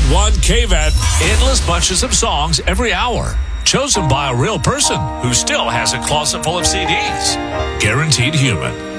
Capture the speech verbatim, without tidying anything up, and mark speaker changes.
Speaker 1: one K V A T. Endless bunches of songs every hour. Chosen by a real person who still has a closet full of C Ds. Guaranteed human.